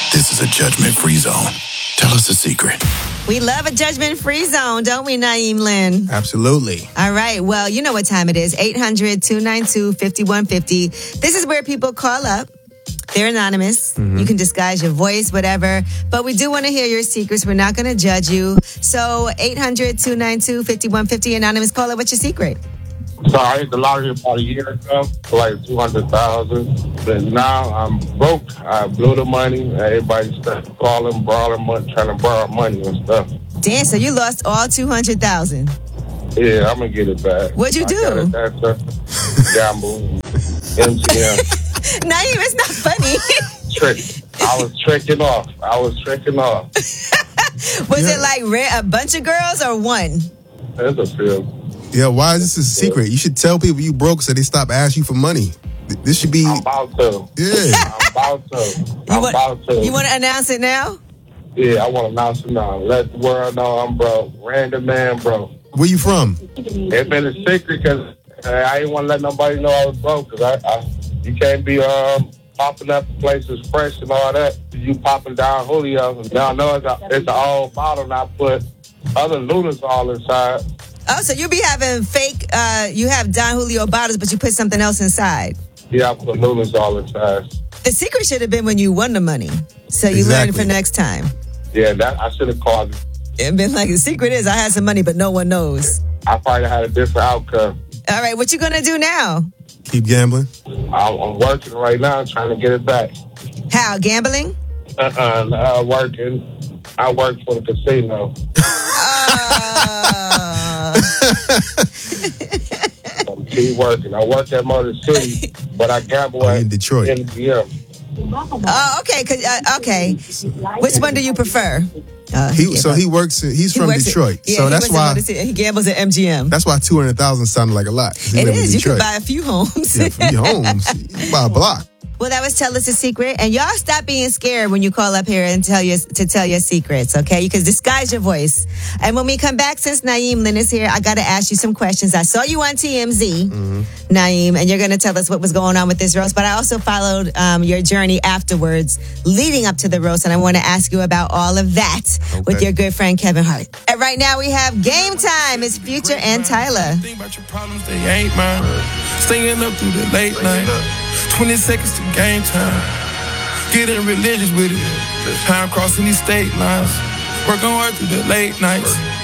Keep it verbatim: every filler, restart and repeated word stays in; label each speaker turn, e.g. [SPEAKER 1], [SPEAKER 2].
[SPEAKER 1] This is a judgment-free zone. Tell us a secret.
[SPEAKER 2] We love a judgment-free zone, don't we, Naeem Lynn?
[SPEAKER 3] Absolutely.
[SPEAKER 2] All right. Well, you know what time it is. eight hundred, two nine two, five one five zero. This is where people call up. They're anonymous. Mm-hmm. You can disguise your voice, whatever. But we do want to hear your secrets. We're not going to judge you. So eight hundred, two nine two, five one five zero. Anonymous caller, what's your secret?
[SPEAKER 4] So I hit the lottery about a year ago for like two hundred thousand dollars. But now I'm broke. I blew the money. Everybody started calling, borrowing money, trying to borrow money and stuff.
[SPEAKER 2] Damn, so you lost all two hundred thousand dollars.
[SPEAKER 4] Yeah, I'm going to get it back.
[SPEAKER 2] What'd you do?
[SPEAKER 4] That's a gamble. M G M.
[SPEAKER 2] Naeem, it's not funny.
[SPEAKER 4] Trick. I was tricking off. I was tricking off.
[SPEAKER 2] Was yeah. it like a bunch of girls or one?
[SPEAKER 4] There's a few.
[SPEAKER 3] Yeah, why is this a secret? You should tell people you broke so they stop asking you for money. This should be...
[SPEAKER 4] I'm about to.
[SPEAKER 3] Yeah.
[SPEAKER 4] I'm about to. I'm
[SPEAKER 2] you want,
[SPEAKER 4] about to.
[SPEAKER 2] You want to announce it now?
[SPEAKER 4] Yeah, I want to announce it now. Let the world know I'm broke. Random man broke.
[SPEAKER 3] Where you from?
[SPEAKER 4] It's been a secret because I didn't want to let nobody know I was broke. Because I, I, you can't be um, popping up places fresh and all that. You popping down Julio. Now I know it's, a, it's an old bottle and I put other Lunas all inside.
[SPEAKER 2] Oh, so you be having fake, uh, you have Don Julio bottles, but you put something else inside.
[SPEAKER 4] Yeah, I put Lunas all inside.
[SPEAKER 2] The secret should have been when you won the money. So you
[SPEAKER 3] exactly.
[SPEAKER 2] learned for next time.
[SPEAKER 4] Yeah, that I should have called it.
[SPEAKER 2] It been like, the secret is I had some money, but no one knows.
[SPEAKER 4] I probably had a different outcome.
[SPEAKER 2] All right, what you going to do now?
[SPEAKER 3] Keep gambling?
[SPEAKER 4] I'm, I'm working right now trying to get it back.
[SPEAKER 2] How, gambling?
[SPEAKER 4] Uh-uh, uh, working. I work for the casino.
[SPEAKER 2] Uh...
[SPEAKER 4] I'm keep working. I work at Motor City, but I gamble
[SPEAKER 3] oh,
[SPEAKER 4] at
[SPEAKER 3] in Detroit.
[SPEAKER 4] M G M.
[SPEAKER 2] Oh, okay. Cause, uh, okay. Which one do you prefer? Uh,
[SPEAKER 3] he, so he works. In, he's he from Detroit.
[SPEAKER 2] At, yeah,
[SPEAKER 3] so that's why
[SPEAKER 2] he gambles at M G M.
[SPEAKER 3] That's why two hundred thousand sounded like a lot.
[SPEAKER 2] It is. You can buy a few homes.
[SPEAKER 3] Yeah, a few homes. You can buy a block.
[SPEAKER 2] Well, that was Tell Us a Secret. And y'all stop being scared when you call up here and tell your, to tell your secrets, okay? You can disguise your voice. And when we come back, since Naeem Lynn is here, I got to ask you some questions. I saw you on T M Z, mm-hmm. Naeem, and you're going to tell us what was going on with this roast. But I also followed um, your journey afterwards, leading up to the roast. And I want to ask you about all of that okay. with your good friend, Kevin Hart. And right now we have Game Time. It's Future and Tyler.
[SPEAKER 5] Think about your problems, they ain't mine. Staying up through the late night. twenty seconds to game time. Getting religious with it. Time crossing these state lines. Working hard through the late nights.